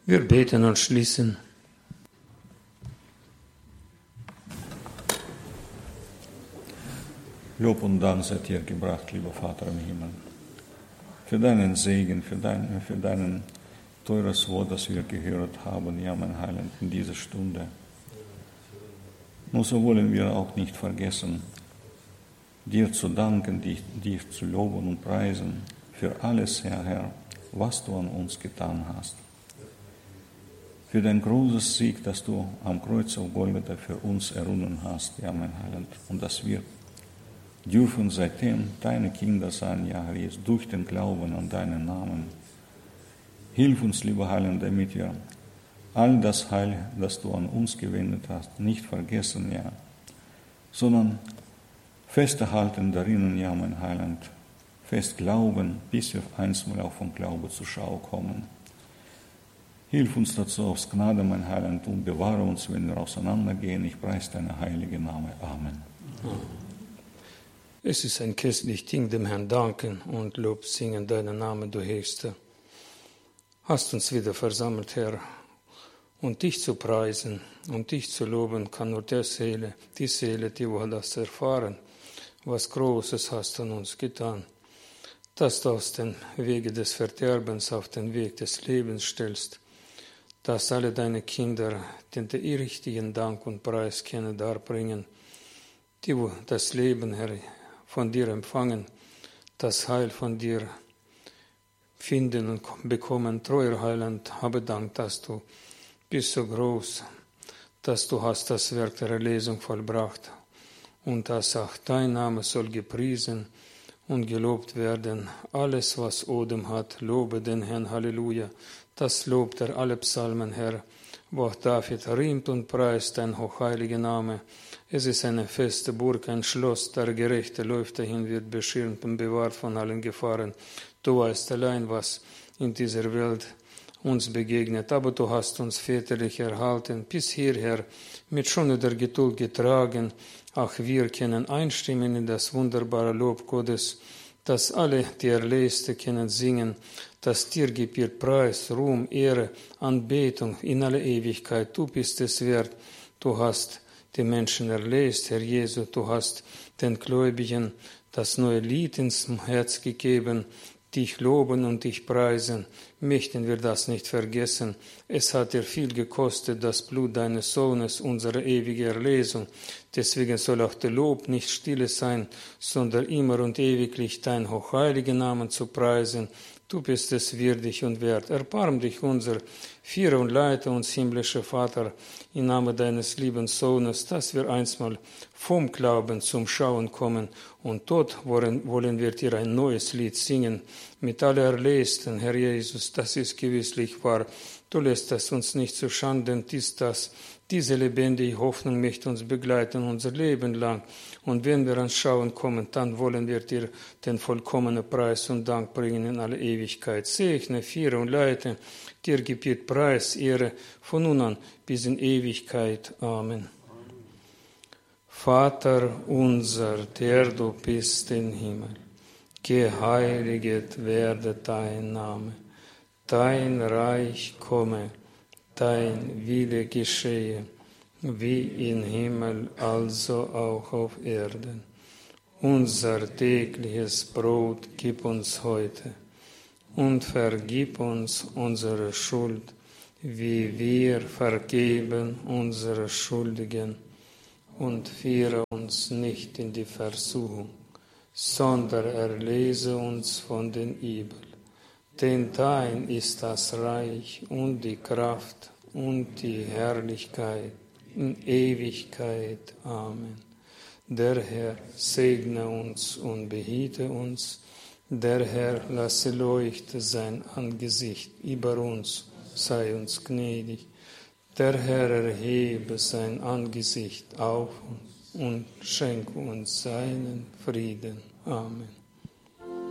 Wir beten und schließen. Lob und Dank sei dir gebracht, lieber Vater im Himmel, für deinen Segen, für dein teures Wort, das wir gehört haben, ja, mein Heiland, in dieser Stunde. Nur so wollen wir auch nicht vergessen, dir zu danken, dich zu loben und preisen für alles, Herr, was du an uns getan hast. Für dein großes Sieg, das du am Kreuz auf Golgatha für uns errungen hast, ja, mein Heiland, und dass wir dürfen seitdem deine Kinder sein, ja, Herr Jesus, durch den Glauben an deinen Namen. Hilf uns, lieber Heiland, damit wir all das Heil, das du an uns gewendet hast, nicht vergessen, ja, sondern festhalten darin, ja, mein Heiland, fest glauben, bis wir einstmal auch vom Glaube zur Schau kommen. Hilf uns dazu aus Gnade, mein Heiland, und bewahre uns, wenn wir auseinandergehen. Ich preise deinen heiligen Namen. Amen. Es ist ein köstlich Ding, dem Herrn danken und Lob singen deinen Namen, du Höchster. Hast uns wieder versammelt, Herr, und dich zu preisen und dich zu loben kann nur die Seele, die wohl das erfahren, was Großes hast du an uns getan, dass du aus dem Wege des Verderbens auf den Weg des Lebens stellst, dass alle deine Kinder den richtigen Dank und Preis kennen darbringen, die wo das Leben, Herr, von dir empfangen, das Heil von dir finden und bekommen. Treuer Heiland, habe Dank, dass du bist so groß, dass du hast das Werk der Erlösung vollbracht und dass auch dein Name soll gepriesen und gelobt werden. Alles, was Odem hat, lobe den Herrn, Halleluja. Das lobt er alle Psalmen, Herr, wo auch David riemt und preist dein hochheiliger Name. Es ist eine feste Burg, ein Schloss, der Gerechte läuft dahin, wird beschirmt und bewahrt von allen Gefahren. Du weißt allein, was in dieser Welt uns begegnet, aber du hast uns väterlich erhalten, bis hierher mit schonender Geduld getragen. Auch wir können einstimmen in das wunderbare Lob Gottes, dass alle, die Erlöste kennen, singen, dass dir gebührt Preis, Ruhm, Ehre, Anbetung in alle Ewigkeit. Du bist es wert, du hast die Menschen erlöst, Herr Jesu, du hast den Gläubigen das neue Lied ins Herz gegeben, dich loben und dich preisen. Möchten wir das nicht vergessen. Es hat dir viel gekostet, das Blut deines Sohnes, unsere ewige Erlösung. Deswegen soll auch der Lob nicht stille sein, sondern immer und ewiglich dein hochheiligen Namen zu preisen. Du bist es würdig und wert. Erbarm dich, unser Führer und Leiter, uns himmlischer Vater, im Namen deines lieben Sohnes, dass wir einstmal vom Glauben zum Schauen kommen. Und dort wollen wir dir ein neues Lied singen, mit aller Erlösten, Herr Jesus, das ist gewisslich wahr. Du lässt es uns nicht zu Schanden, diese lebendige Hoffnung möchte uns begleiten unser Leben lang. Und wenn wir ans Schauen kommen, dann wollen wir dir den vollkommenen Preis und Dank bringen in alle Ewigkeit. Segne, Führe und Leite, dir gebührt Preis, Ehre von nun an bis in Ewigkeit. Amen. Vater unser, der du bist im Himmel, geheiliget werde dein Name, dein Reich komme, dein Wille geschehe, wie im Himmel, also auch auf Erden. Unser tägliches Brot gib uns heute und vergib uns unsere Schuld, wie wir vergeben unsere Schuldigen. Und führe uns nicht in die Versuchung, sondern erlöse uns von den Übel. Denn dein ist das Reich und die Kraft und die Herrlichkeit in Ewigkeit. Amen. Der Herr segne uns und behüte uns. Der Herr lasse leuchten sein Angesicht über uns, sei uns gnädig. Der Herr erhebe sein Angesicht auf uns und schenke uns seinen Frieden. Amen.